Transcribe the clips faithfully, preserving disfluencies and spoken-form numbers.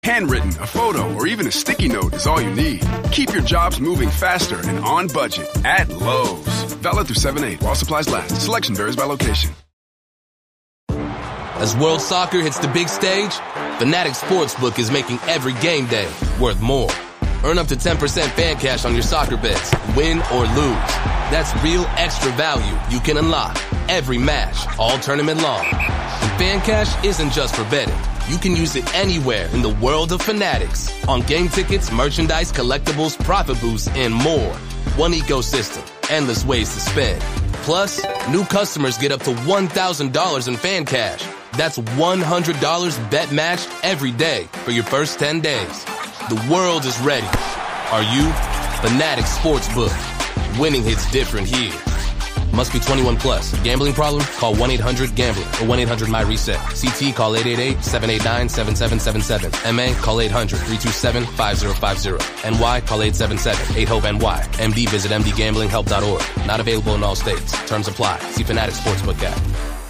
Handwritten, a photo, or even a sticky note is all you need. Keep your jobs moving faster and on budget at Lowe's. Valid through seven eight while supplies last. Selection varies by location. As World Soccer hits the big stage, Fanatics Sportsbook is making every game day worth more. Earn up to ten percent fan cash on your soccer bets, win or lose. That's real extra value you can unlock every match, all tournament long. And fan cash isn't just for betting. You can use it anywhere in the world of Fanatics. On game tickets, merchandise, collectibles, profit boosts, and more. One ecosystem, endless ways to spend. Plus, new customers get up to one thousand dollars in fan cash. That's one hundred dollars bet match every day for your first ten days. The world is ready. Are you? Fanatics Sportsbook. Winning hits different here. Must be twenty-one plus. Gambling problem? Call one eight hundred gambler or one eight hundred my reset. C T call eight eight eight, seven eight nine, seven seven seven seven. M A call eight hundred, three two seven, five zero five zero. N Y call eight seven seven, eight hope N Y. M D visit m d gambling help dot org. Not available in all states. Terms apply. See Fanatics Sportsbook app.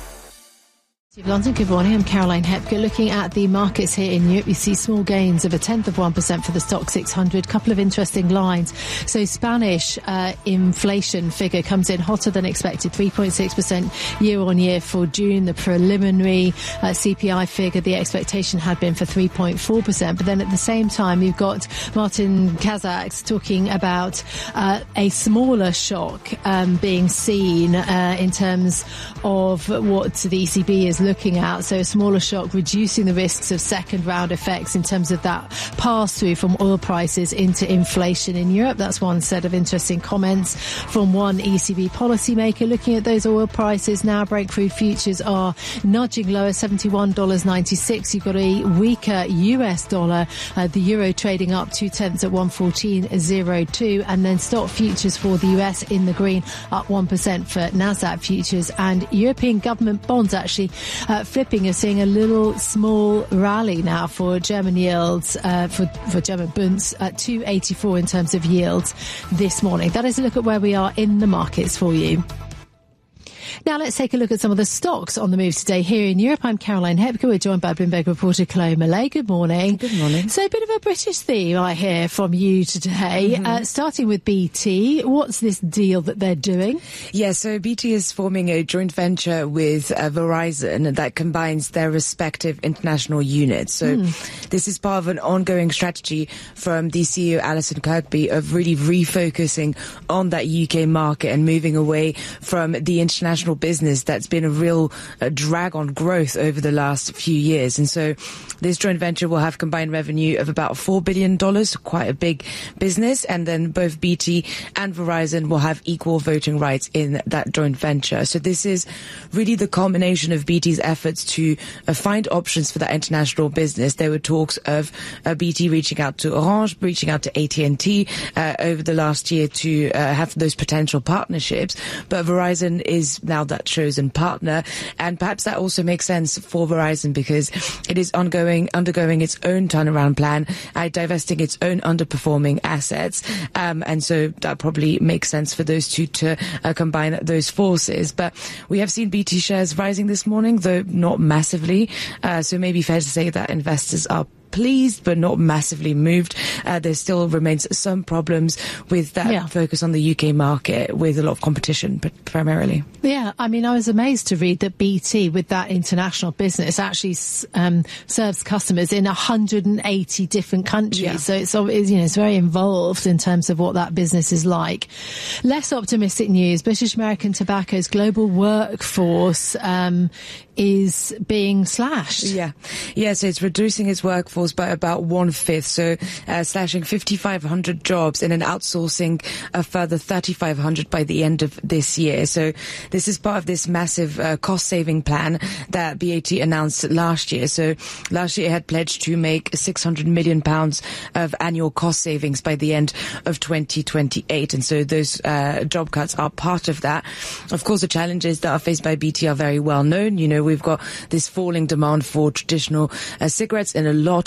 London, good morning. I'm Caroline Hepker. Looking at the markets here in Europe, you see small gains of a tenth of one percent for the stock six hundred. Couple of interesting lines. So Spanish uh, inflation figure comes in hotter than expected, three point six percent year on year for June. The preliminary uh, C P I figure, the expectation had been for three point four percent. But then at the same time, you've got Martin Kazaks talking about uh, a smaller shock um, being seen uh, in terms of what the E C B is looking at. So a smaller shock, reducing the risks of second round effects in terms of that pass through from oil prices into inflation in Europe. That's one set of interesting comments from one E C B policymaker. Looking at those oil prices now, Brent crude futures are nudging lower, seventy-one dollars ninety-six. You've got a weaker U S dollar, uh, the euro trading up two tenths at one fourteen oh two, and then stock futures for the U S in the green, up one percent for Nasdaq futures, and European government bonds actually Uh, flipping. You're seeing a little small rally now for German yields, uh, for, for German bunds at two eighty-four in terms of yields this morning. That is a look at where we are in the markets for you. Now let's take a look at some of the stocks on the move today here in Europe. I'm Caroline Hepker. We're joined by Bloomberg reporter Chloe Millay. Good morning. Good morning. So a bit of a British theme I hear from you today. Mm-hmm. Uh, starting with B T, what's this deal that they're doing? Yeah, so B T is forming a joint venture with uh, Verizon that combines their respective international units. So mm. this is part of an ongoing strategy from the C E O Alison Kirkby of really refocusing on that U K market and moving away from the international business that's been a real uh, drag on growth over the last few years. And so this joint venture will have combined revenue of about four billion dollars, quite a big business. And then both B T and Verizon will have equal voting rights in that joint venture. So this is really the culmination of B T's efforts to uh, find options for that international business. There were talks of uh, B T reaching out to Orange, reaching out to A T and T uh, over the last year to uh, have those potential partnerships. But Verizon is now that chosen partner, and perhaps that also makes sense for Verizon because it is ongoing, undergoing its own turnaround plan, uh, divesting its own underperforming assets, um, and so that probably makes sense for those two to uh, combine those forces. But we have seen B T shares rising this morning, though not massively, uh, so maybe fair to say that investors are pleased but not massively moved. Uh, there still remains some problems with that yeah. focus on the U K market with a lot of competition, but primarily. Yeah, I mean, I was amazed to read that B T, with that international business, actually um, serves customers in one hundred eighty different countries. Yeah. So it's, you know, it's very involved in terms of what that business is like. Less optimistic news. British American Tobacco's global workforce um, is being slashed. Yeah, yeah. So it's reducing its workforce by about one fifth. So uh, slashing fifty-five hundred jobs and then outsourcing a further thirty-five hundred by the end of this year. So this is part of this massive uh, cost saving plan that B A T announced last year. So last year it had pledged to make six hundred million pounds of annual cost savings by the end of twenty twenty-eight. And so those uh, job cuts are part of that. Of course, the challenges that are faced by B T are very well known. You know, we've got this falling demand for traditional uh, cigarettes in a lot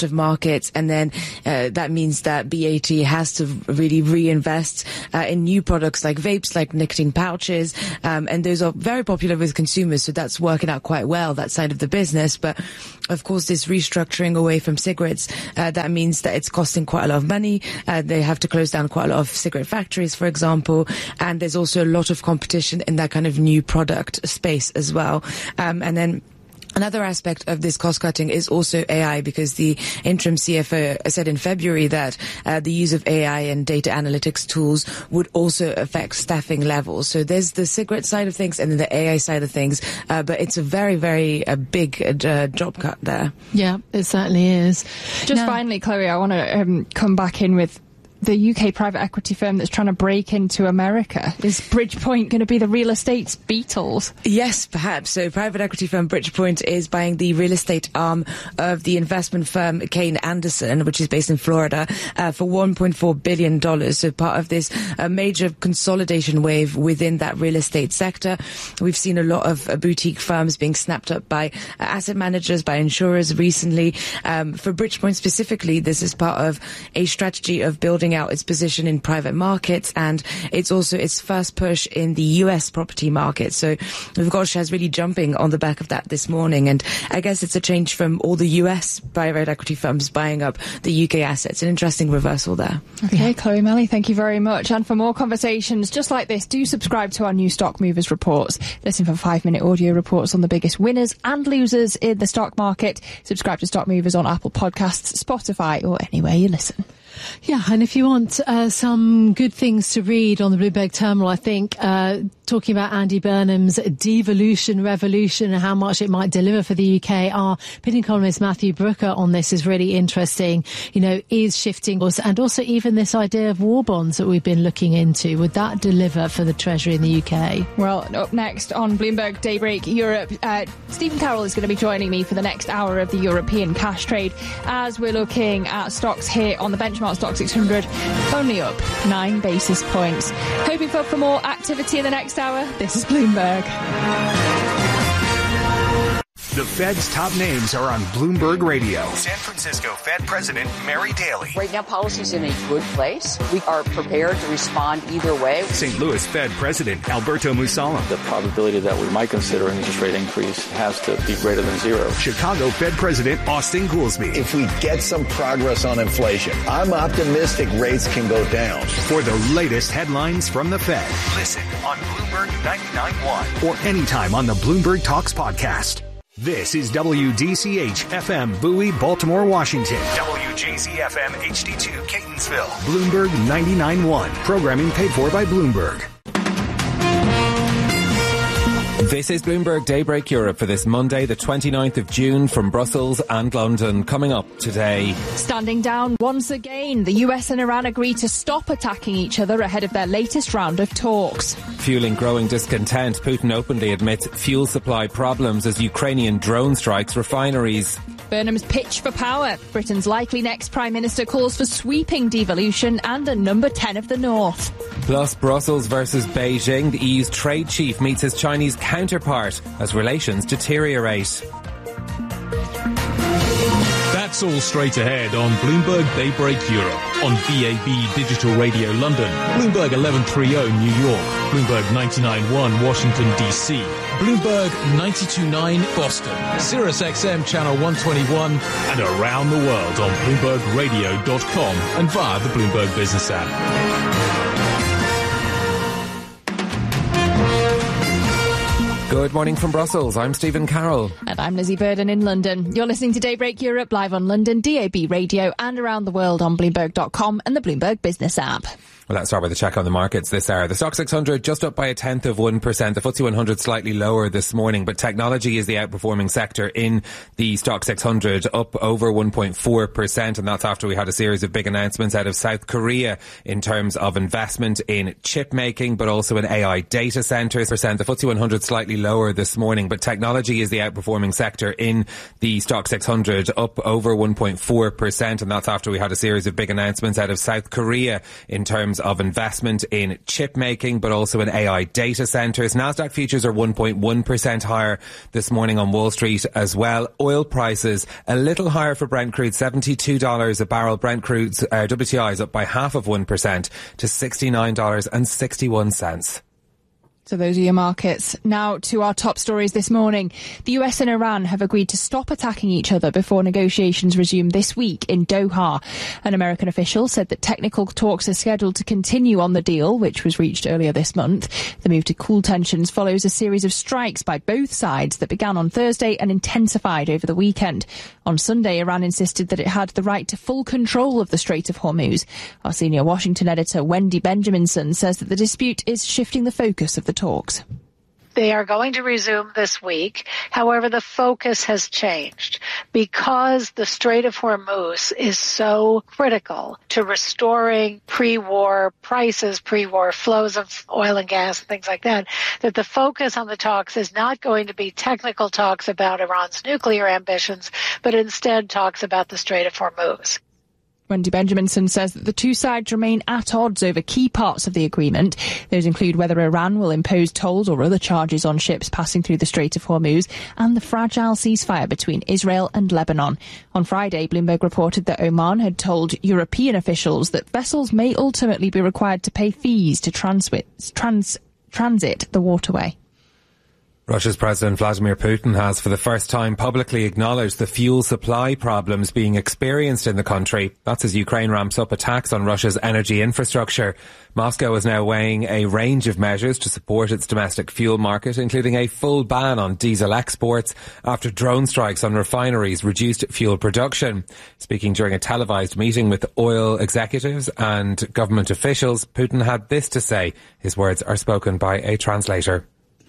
of markets, and then uh, that means that B A T has to really reinvest uh, in new products like vapes, like nicotine pouches, um, and those are very popular with consumers, so that's working out quite well, that side of the business. But of course, this restructuring away from cigarettes, uh, that means that it's costing quite a lot of money. Uh, they have to close down quite a lot of cigarette factories, for example, and there's also a lot of competition in that kind of new product space as well. Um, and then another aspect of this cost-cutting is also A I, because the interim C F O said in February that uh, the use of A I and data analytics tools would also affect staffing levels. So there's the cigarette side of things and then the A I side of things, uh, but it's a very, very uh, big uh, job cut there. Yeah, it certainly is. Just now, finally, Chloe, I want to um, come back in with the U K private equity firm that's trying to break into America. Is Bridgepoint going to be the real estate's Beatles? Yes, perhaps. So private equity firm Bridgepoint is buying the real estate arm of the investment firm Kane Anderson, which is based in Florida, uh, for one point four billion dollars. So part of this uh, major consolidation wave within that real estate sector. We've seen a lot of uh, boutique firms being snapped up by uh, asset managers, by insurers recently. Um, for Bridgepoint specifically, this is part of a strategy of building out its position in private markets, and it's also its first push in the U S property market. So we've got shares really jumping on the back of that this morning, and I guess it's a change from all the U S private equity firms buying up the U K assets. An interesting reversal there. Okay, yeah. Chloe Melly, thank you very much. And for more conversations just like this, do subscribe to our new Stock Movers reports. Listen for five-minute audio reports on the biggest winners and losers in the stock market. Subscribe to Stock Movers on Apple Podcasts, Spotify, or anywhere you listen. Yeah, and if you want uh, some good things to read on the Bloomberg Terminal, I think uh, talking about Andy Burnham's devolution revolution and how much it might deliver for the U K, our opinion columnist Matthew Brooker on this is really interesting. You know, is shifting, and also even this idea of war bonds that we've been looking into. Would that deliver for the Treasury in the U K? Well, up next on Bloomberg Daybreak Europe, uh, Stephen Carroll is going to be joining me for the next hour of the European cash trade as we're looking at stocks here on the benchmark Stock six hundred, only up nine basis points. Hoping for, for more activity in the next hour. This is Bloomberg. The Fed's top names are on Bloomberg Radio. San Francisco Fed President Mary Daly. Right now, policy's in a good place. We are prepared to respond either way. Saint Louis Fed President Alberto Mussolem. The probability that we might consider an interest rate increase has to be greater than zero. Chicago Fed President Austin Goolsbee. If we get some progress on inflation, I'm optimistic rates can go down. For the latest headlines from the Fed, listen on Bloomberg ninety-nine point one or anytime on the Bloomberg Talks podcast. This is W D C H F M Bowie, Baltimore, Washington. W J Z F M H D two, Catonsville. Bloomberg ninety-nine point one. Programming paid for by Bloomberg. This is Bloomberg Daybreak Europe for this Monday, the twenty-ninth of June, from Brussels and London. Coming up today. Standing down once again, the U S and Iran agree to stop attacking each other ahead of their latest round of talks. Fueling growing discontent, Putin openly admits fuel supply problems as Ukrainian drone strikes refineries. Burnham's pitch for power. Britain's likely next Prime Minister calls for sweeping devolution and a number ten of the North. Plus, Brussels versus Beijing. The E U's trade chief meets his Chinese counterpart as relations deteriorate. That's all straight ahead on Bloomberg Daybreak Europe, on V A B Digital Radio London, Bloomberg eleven thirty New York, Bloomberg ninety-nine point one Washington, D C, Bloomberg ninety-two point nine Boston, Sirius X M Channel one twenty-one, and around the world on Bloomberg Radio dot com and via the Bloomberg Business app. Good morning from Brussels. I'm Stephen Carroll. And I'm Lizzie Burden in London. You're listening to Daybreak Europe live on London, D A B Radio, and around the world on Bloomberg dot com and the Bloomberg Business app. Well, let's start with a check on the markets this hour. The Stock six hundred just up by a tenth of one percent. The F T S E one hundred slightly lower this morning, but technology is the outperforming sector in the Stock six hundred, up over one point four percent, and that's after we had a series of big announcements out of South Korea in terms of investment in chip making, but also in A I data centres. The F T S E one hundred slightly lower this morning, but technology is the outperforming sector in the Stock six hundred, up over one point four percent, and that's after we had a series of big announcements out of South Korea in terms of investment in chip making, but also in A I data centres. Nasdaq futures are one point one percent higher this morning on Wall Street as well. Oil prices a little higher for Brent crude, seventy-two dollars a barrel. Brent crude, uh, W T I is up by half of one percent to sixty-nine dollars and sixty-one cents. So those are your markets. Now to our top stories this morning. The U S and Iran have agreed to stop attacking each other before negotiations resume this week in Doha. An American official said that technical talks are scheduled to continue on the deal, which was reached earlier this month. The move to cool tensions follows a series of strikes by both sides that began on Thursday and intensified over the weekend. On Sunday, Iran insisted that it had the right to full control of the Strait of Hormuz. Our senior Washington editor, Wendy Benjaminson, says that the dispute is shifting the focus of the talks. They are going to resume this week. However, the focus has changed because the Strait of Hormuz is so critical to restoring pre-war prices, pre-war flows of oil and gas and things like that, that the focus on the talks is not going to be technical talks about Iran's nuclear ambitions, but instead talks about the Strait of Hormuz. Wendy Benjaminson says that the two sides remain at odds over key parts of the agreement. Those include whether Iran will impose tolls or other charges on ships passing through the Strait of Hormuz and the fragile ceasefire between Israel and Lebanon. On Friday, Bloomberg reported that Oman had told European officials that vessels may ultimately be required to pay fees to transwit, trans, transit the waterway. Russia's President Vladimir Putin has for the first time publicly acknowledged the fuel supply problems being experienced in the country. That's as Ukraine ramps up attacks on Russia's energy infrastructure. Moscow is now weighing a range of measures to support its domestic fuel market, including a full ban on diesel exports after drone strikes on refineries reduced fuel production. Speaking during a televised meeting with oil executives and government officials, Putin had this to say. His words are spoken by a translator.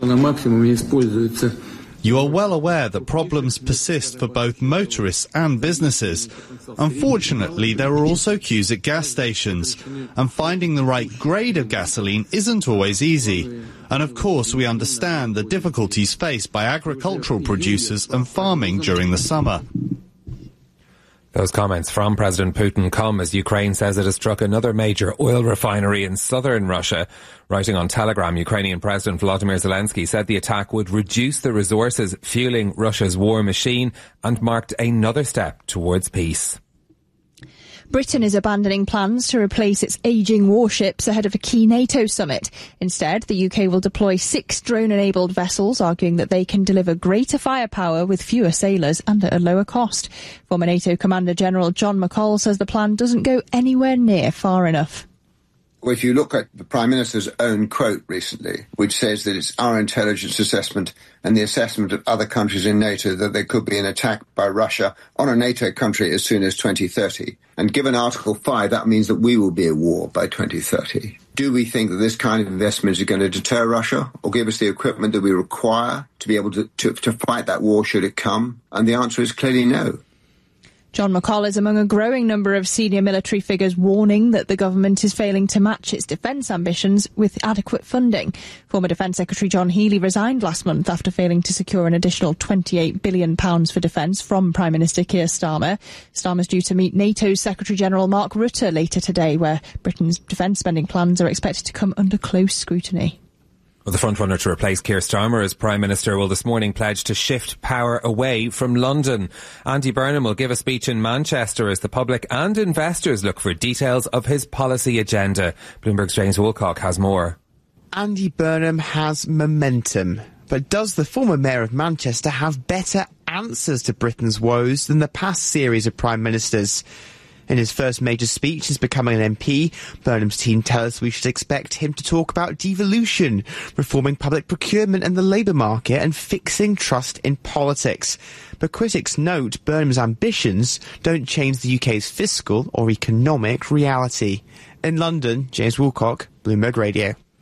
You are well aware that problems persist for both motorists and businesses. Unfortunately, there are also queues at gas stations, and finding the right grade of gasoline isn't always easy. And of course, we understand the difficulties faced by agricultural producers and farming during the summer. Those comments from President Putin come as Ukraine says it has struck another major oil refinery in southern Russia. Writing on Telegram, Ukrainian President Volodymyr Zelensky said the attack would reduce the resources fueling Russia's war machine and marked another step towards peace. Britain is abandoning plans to replace its ageing warships ahead of a key NATO summit. Instead, the U K will deploy six drone-enabled vessels, arguing that they can deliver greater firepower with fewer sailors and at a lower cost. Former NATO Commander General John McCall says the plan doesn't go anywhere near far enough. Well, if you look at the Prime Minister's own quote recently, which says that it's our intelligence assessment and the assessment of other countries in NATO that there could be an attack by Russia on a NATO country as soon as twenty thirty. And given Article five, that means that we will be at war by twenty thirty. Do we think that this kind of investment is going to deter Russia or give us the equipment that we require to be able to, to, to fight that war should it come? And the answer is clearly no. John McCall is among a growing number of senior military figures warning that the government is failing to match its defence ambitions with adequate funding. Former Defence Secretary John Healey resigned last month after failing to secure an additional twenty-eight billion pounds for defence from Prime Minister Keir Starmer. Starmer's due to meet NATO's Secretary-General Mark Rutte later today, where Britain's defence spending plans are expected to come under close scrutiny. Well, the frontrunner to replace Keir Starmer as Prime Minister will this morning pledge to shift power away from London. Andy Burnham will give a speech in Manchester as the public and investors look for details of his policy agenda. Bloomberg's James Woolcock has more. Andy Burnham has momentum. But does the former Mayor of Manchester have better answers to Britain's woes than the past series of Prime Ministers? In his first major speech since becoming an M P, Burnham's team tell us we should expect him to talk about devolution, reforming public procurement and the labour market, and fixing trust in politics. But critics note Burnham's ambitions don't change the U K's fiscal or economic reality. In London, James Woolcock, Bloomberg Radio.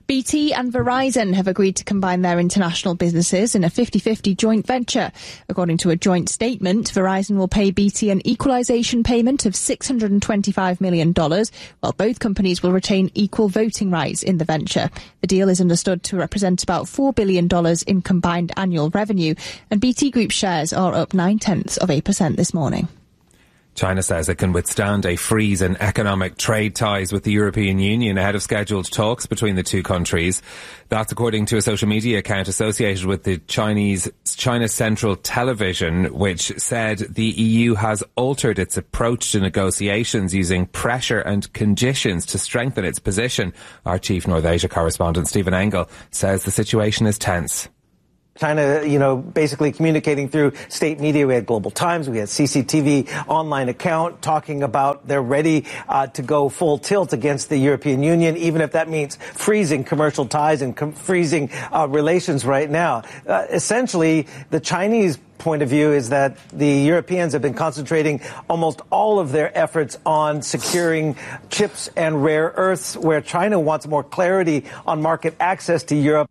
B T and Verizon have agreed to combine their international businesses in a fifty-fifty joint venture. According to a joint statement, Verizon will pay B T an equalisation payment of six hundred twenty-five million dollars, while both companies will retain equal voting rights in the venture. The deal is understood to represent about four billion dollars in combined annual revenue, and B T Group shares are up nine-tenths of eight percent this morning. China says it can withstand a freeze in economic trade ties with the European Union ahead of scheduled talks between the two countries. That's according to a social media account associated with the Chinese China Central Television, which said the E U has altered its approach to negotiations using pressure and conditions to strengthen its position. Our chief North Asia correspondent Stephen Engel says the situation is tense. China, you know, basically communicating through state media. We had Global Times, we had C C T V online account talking about they're ready uh, to go full tilt against the European Union, even if that means freezing commercial ties and com- freezing uh, relations right now. Uh, essentially, the Chinese point of view is that the Europeans have been concentrating almost all of their efforts on securing chips and rare earths, where China wants more clarity on market access to Europe.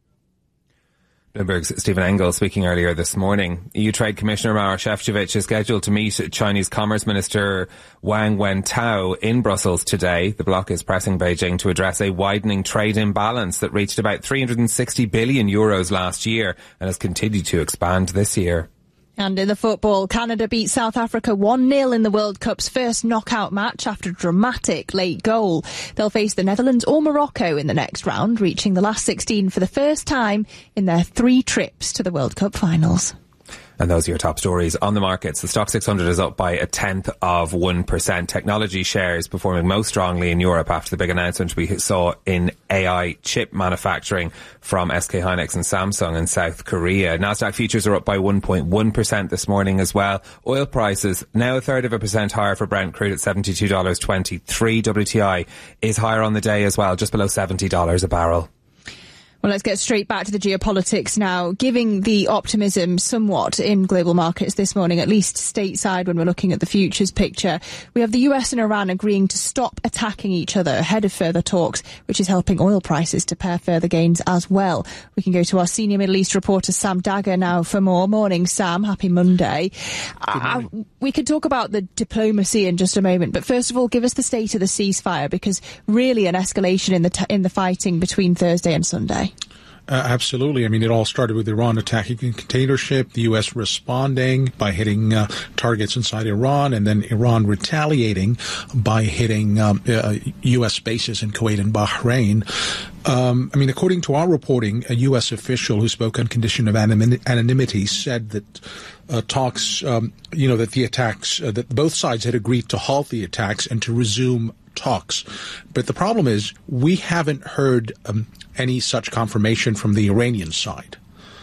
Bloomberg's Stephen Engel speaking earlier this morning. E U Trade Commissioner Maroš Šefčovič is scheduled to meet Chinese Commerce Minister Wang Wentao in Brussels today. The bloc is pressing Beijing to address a widening trade imbalance that reached about three hundred sixty billion euros last year and has continued to expand this year. And in the football, Canada beat South Africa one nil in the World Cup's first knockout match after a dramatic late goal. They'll face the Netherlands or Morocco in the next round, reaching the last sixteen for the first time in their three trips to the World Cup finals. And those are your top stories on the markets. The Stock six hundred is up by a tenth of one percent. Technology shares performing most strongly in Europe after the big announcement we saw in A I chip manufacturing from S K Hynix and Samsung in South Korea. Nasdaq futures are up by one point one percent this morning as well. Oil prices now a third of a percent higher for Brent crude at seventy-two dollars twenty-three. W T I is higher on the day as well, just below seventy dollars a barrel. Well, let's get straight back to the geopolitics now. Giving the optimism somewhat in global markets this morning, at least stateside when we're looking at the futures picture, we have the U S and Iran agreeing to stop attacking each other ahead of further talks, which is helping oil prices to pair further gains as well. We can go to our senior Middle East reporter, Sam Dagger, now for more. Morning, Sam. Happy Monday. Uh, we could talk about the diplomacy in just a moment, but first of all, give us the state of the ceasefire, because really an escalation in the t- in the fighting between Thursday and Sunday. Uh, absolutely. I mean, it all started with Iran attacking a container ship, the U S responding by hitting uh, targets inside Iran, and then Iran retaliating by hitting um, uh, U S bases in Kuwait and Bahrain. Um, I mean, according to our reporting, a U S official who spoke on condition of anonymity said that uh, talks, um, you know, that the attacks, uh, that both sides had agreed to halt the attacks and to resume talks. But the problem is we haven't heard um, any such confirmation from the Iranian side.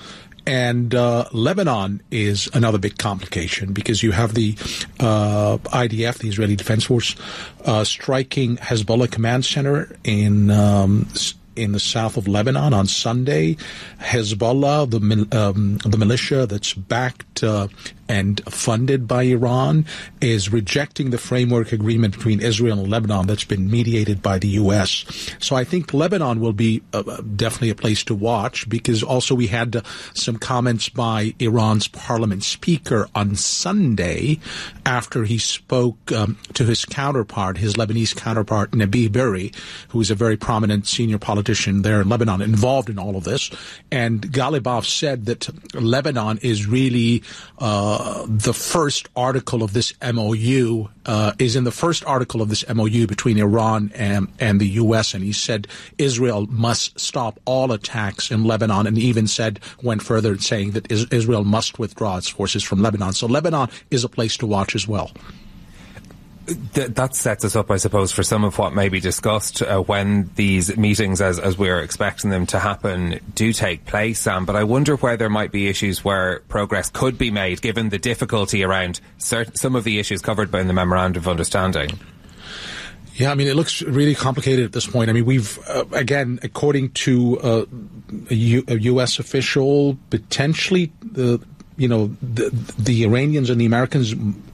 And uh, Lebanon is another big complication, because you have the uh, I D F, the Israeli Defense Force, uh, striking Hezbollah command center in um, in the south of Lebanon on Sunday. Hezbollah, the um, the militia that's backed uh, and funded by Iran, is rejecting the framework agreement between Israel and Lebanon that's been mediated by the U S. So I think Lebanon will be uh, definitely a place to watch, because also we had uh, some comments by Iran's parliament speaker on Sunday after he spoke um, to his counterpart, his Lebanese counterpart, Nabi Berri, who is a very prominent senior politician there in Lebanon, involved in all of this. And Ghalibaf said that Lebanon is really uh, the first article of this M O U, uh, is in the first article of this M O U between Iran and, and the U S. And he said Israel must stop all attacks in Lebanon, and even said, went further saying that is, Israel must withdraw its forces from Lebanon. So Lebanon is a place to watch as well. Th- that sets us up, I suppose, for some of what may be discussed uh, when these meetings, as, as we're expecting them to happen, do take place, Sam. But I wonder where there might be issues where progress could be made, given the difficulty around cert- some of the issues covered by the Memorandum of Understanding. Yeah, I mean, it looks really complicated at this point. I mean, we've, uh, again, according to uh, a, U- a U S official, potentially the... you know, the, the Iranians and the Americans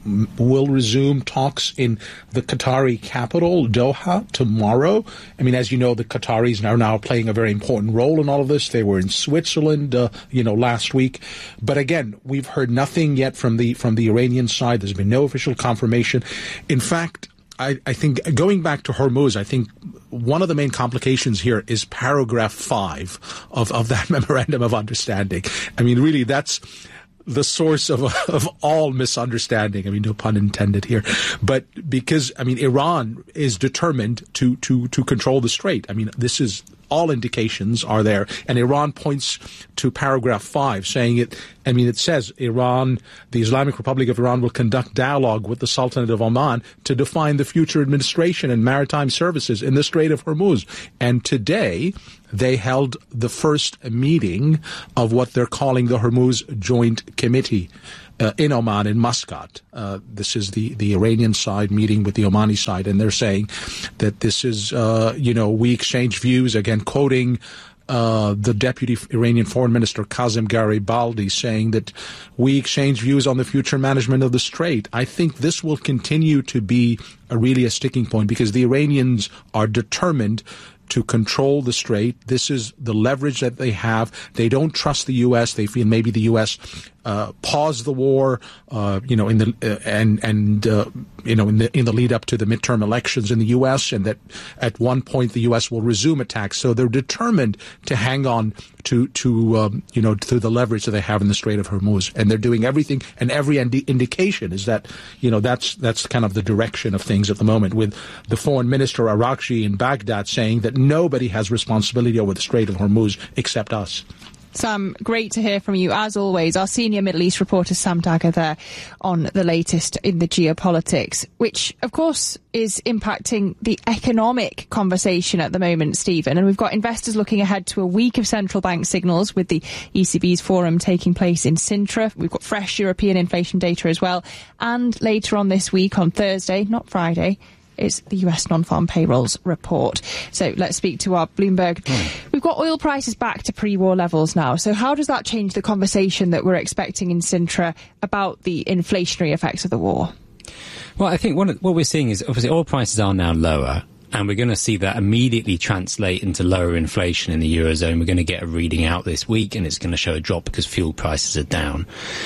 will resume talks in the Qatari capital, Doha, tomorrow. I mean, as you know, the Qataris are now playing a very important role in all of this. They were in Switzerland, uh, you know, last week. But again, we've heard nothing yet from the from the Iranian side. There's been no official confirmation. In fact, I, I think going back to Hormuz, I think one of the main complications here is paragraph five of, of that memorandum of understanding. I mean, really, that's the source of of all misunderstanding. I mean, no pun intended here. But because, I mean, Iran is determined to, to, to control the strait. I mean, this is, all indications are there. And Iran points to paragraph five saying it, I mean, it says Iran, the Islamic Republic of Iran will conduct dialogue with the Sultanate of Oman to define the future administration and maritime services in the Strait of Hormuz. And today, they held the first meeting of what they're calling the Hormuz Joint Committee uh, in Oman, in Muscat. Uh, this is the, the Iranian side meeting with the Omani side, and they're saying that this is, uh, you know, we exchange views, again, quoting Uh, the deputy Iranian foreign minister, Kazem Garibaldi, saying that we exchange views on the future management of the strait. I think this will continue to be a really a sticking point because the Iranians are determined to control the strait. This is the leverage that they have. They don't trust the U S. They feel maybe the U S uh, paused the war, uh, you know, in the uh, and and uh, you know in the in the lead up to the midterm elections in the U S, and that at one point the U S will resume attacks. So they're determined to hang on to to um, you know to the leverage that they have in the Strait of Hormuz, and they're doing everything. And every indi- indication is that you know that's that's kind of the direction of things at the moment, with the foreign minister Arakchi in Baghdad saying that nobody has responsibility over the Strait of Hormuz except us. Sam, great to hear from you, as always. Our senior Middle East reporter, Sam Dagger, there on the latest in the geopolitics, which, of course, is impacting the economic conversation at the moment, Stephen. And we've got investors looking ahead to a week of central bank signals with the E C B's forum taking place in Sintra. We've got fresh European inflation data as well. And later on this week, on Thursday, not Friday, it's the U S non-farm payrolls report. So let's speak to our Bloomberg. Mm. We've got oil prices back to pre-war levels now. So how does that change the conversation that we're expecting in Sintra about the inflationary effects of the war? Well, I think one of, what we're seeing is obviously oil prices are now lower, and we're going to see that immediately translate into lower inflation in the Eurozone. We're going to get a reading out this week, and it's going to show a drop because fuel prices are down.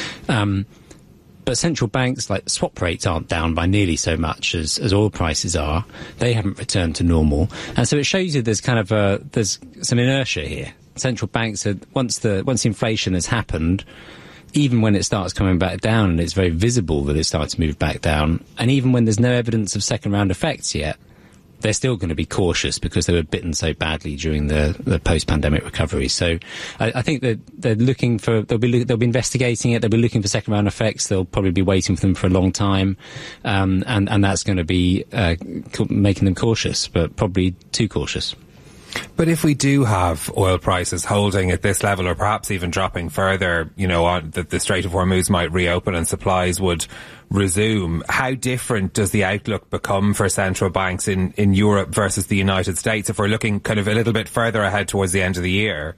Um, But central banks, like swap rates, aren't down by nearly so much as, as oil prices are. They haven't returned to normal. And so it shows you there's kind of a, there's some inertia here. Central banks are, once the, once inflation has happened, even when it starts coming back down, and it's very visible that it starts to move back down, and even when there's no evidence of second round effects yet, they're still going to be cautious because they were bitten so badly during the, the post-pandemic recovery. So I, I think that they're looking for, they'll be, they'll be investigating it, they'll be looking for second round effects, they'll probably be waiting for them for a long time, um, and, and that's going to be uh, making them cautious, but probably too cautious. But if we do have oil prices holding at this level, or perhaps even dropping further, you know, on, that the Strait of Hormuz might reopen and supplies would resume, how different does the outlook become for central banks in, in Europe versus the United States if we're looking kind of a little bit further ahead towards the end of the year?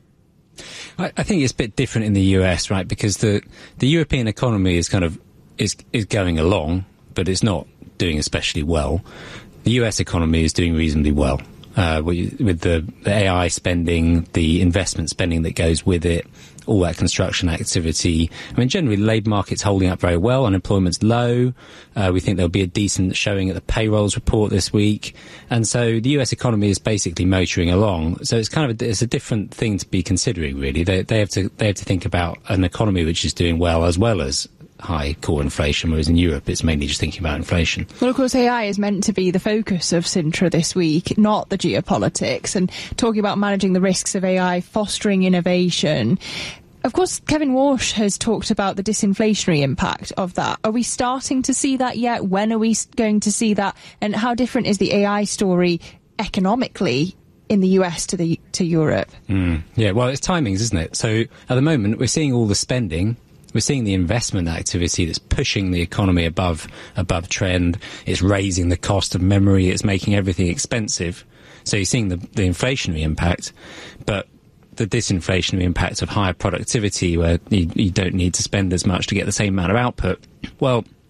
I, I think it's a bit different in the U S, right? Because the, the European economy is kind of, is, is going along, but it's not doing especially well. The U S economy is doing reasonably well. Uh, with the, the A I spending, the investment spending that goes with it, all that construction activity. I mean, generally, the labour market's holding up very well. Unemployment's low. Uh, we think there'll be a decent showing at the payrolls report this week. And so the U S economy is basically motoring along. So it's kind of a, it's a different thing to be considering, really. They, they have to they have to think about an economy which is doing well as well as high core inflation, whereas in Europe it's mainly just thinking about inflation. Well, of course, A I is meant to be the focus of Sintra this week, not the geopolitics, and talking about managing the risks of A I, fostering innovation. Of course, Kevin Walsh has talked about the disinflationary impact of that. Are we starting to see that yet? When are we going to see that? And how different is the A I story economically in the U S to the to Europe? Mm, yeah, well, it's timings, isn't it? So at the moment, we're seeing all the spending. We're seeing the investment activity that's pushing the economy above above trend. It's raising the cost of memory. It's making everything expensive. So you're seeing the, the inflationary impact, but the disinflationary impact of higher productivity, where you, you don't need to spend as much to get the same amount of output. Well,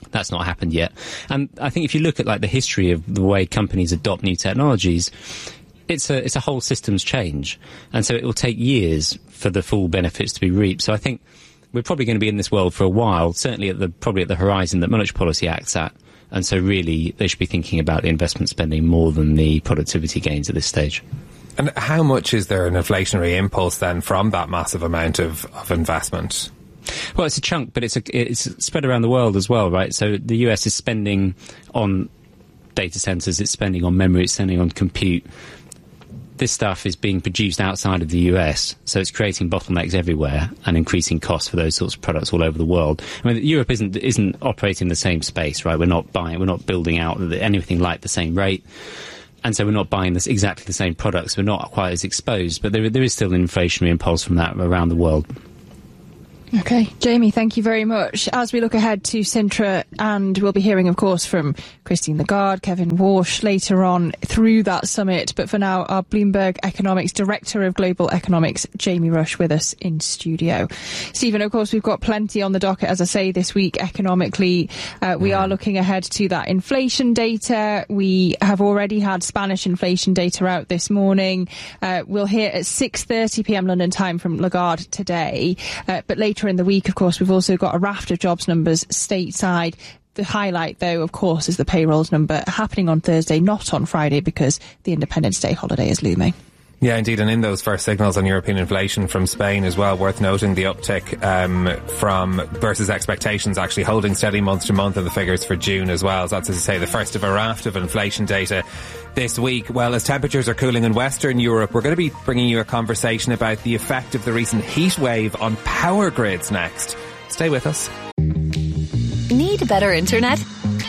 That's not happened yet. And I think if you look at like the history of the way companies adopt new technologies, it's a it's a whole systems change. And so it will take years for the full benefits to be reaped. So I think we're probably going to be in this world for a while, certainly at the probably at the horizon that monetary policy acts at. And so really they should be thinking about the investment spending more than the productivity gains at this stage. And how much is there an inflationary impulse then from that massive amount of, of investment? Well, it's a chunk, but it's a, it's spread around the world as well, right? So the U S is spending on data centers, it's spending on memory, it's spending on compute. This stuff is being produced outside of the U S, so it's creating bottlenecks everywhere and increasing costs for those sorts of products all over the world. I mean, Europe isn't isn't operating the same space, right? We're not buying, we're not building out anything like the same rate. And so we're not buying this exactly the same products. We're not quite as exposed, but there there is still an inflationary impulse from that around the world. Okay, Jamie, thank you very much. As we look ahead to Sintra, and we'll be hearing, of course, from Christine Lagarde, Kevin Walsh later on through that summit. But for now, our Bloomberg Economics Director of Global Economics, Jamie Rush, with us in studio. Stephen, of course, we've got plenty on the docket, as I say, this week economically. Uh, we are looking ahead to that inflation data. We have already had Spanish inflation data out this morning. Uh, we'll hear at six thirty p m London time from Lagarde today. Uh, but later in the week, of course, we've also got a raft of jobs numbers stateside. The highlight, though, of course, is the payrolls number happening on Thursday, not on Friday, because the Independence Day holiday is looming. Yeah, indeed. And in those first signals on European inflation from Spain as well, worth noting the uptick um, from versus expectations, actually holding steady month to month in the figures for June as well. So that's, as I say, the first of a raft of inflation data this week. Well, as temperatures are cooling in Western Europe, we're going to be bringing you a conversation about the effect of the recent heat wave on power grids next. Stay with us. Need better internet?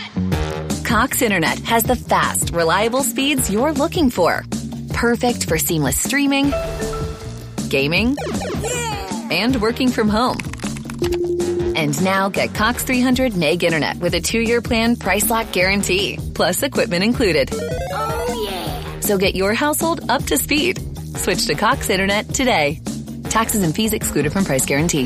Cox Internet has the fast, reliable speeds you're looking for. Perfect for seamless streaming, gaming, and working from home. And now get Cox three hundred meg internet with a two-year plan price lock guarantee, plus equipment included. Oh, yeah. So get your household up to speed. Switch to Cox Internet today. Taxes and fees excluded from price guarantee.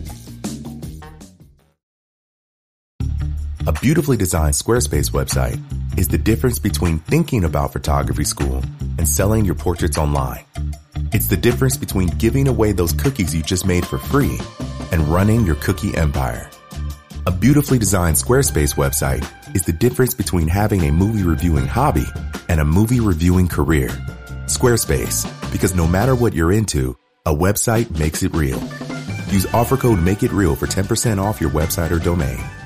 A beautifully designed Squarespace website is the difference between thinking about photography school and selling your portraits online. It's the difference between giving away those cookies you just made for free and running your cookie empire. A beautifully designed Squarespace website is the difference between having a movie reviewing hobby and a movie reviewing career. Squarespace, because no matter what you're into, a website makes it real. Use offer code MAKEITREAL for ten percent off your website or domain.